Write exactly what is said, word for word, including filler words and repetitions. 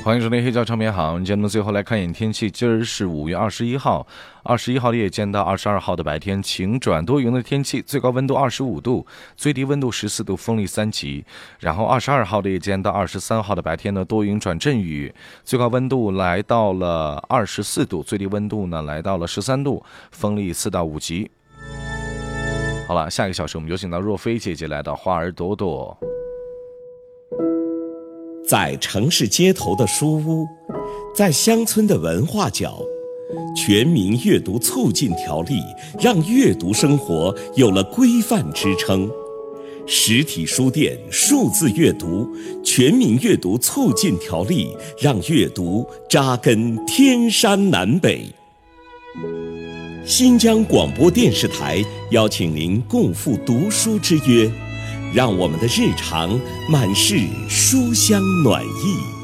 欢迎收听黑胶唱片行。节目最后来看一眼天气，今儿是五月二十一号，二十一号的夜间到二十二号的白天晴转多云的天气，最高温度二十五度，最低温度十四度，风力三级。然后二十二号的夜间到二十三号的白天呢，多云转阵雨，最高温度来到了二十四度，最低温度呢来到了十三度，风力四到五级。好了，下一个小时我们有请到若飞姐姐来到花儿朵朵。 在城市街头的书屋，在乡村的文化角，全民阅读促进条例让阅读生活有了规范支撑。实体书店数字阅读，全民阅读促进条例让阅读扎根天山南北。新疆广播电视台邀请您共赴读书之约，让我们的日常满是书香暖意。